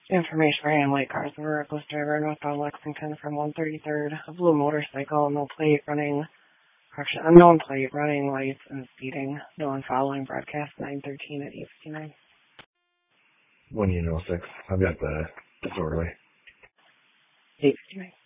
Information regarding white cars of a reckless driver northbound Lexington from 133rd. A blue motorcycle, no plate, running, correction, unknown plate, running lights and speeding. No one following. Broadcast 913 at 8:59. 1 Unit 06. I've got the disorderly. 8:59.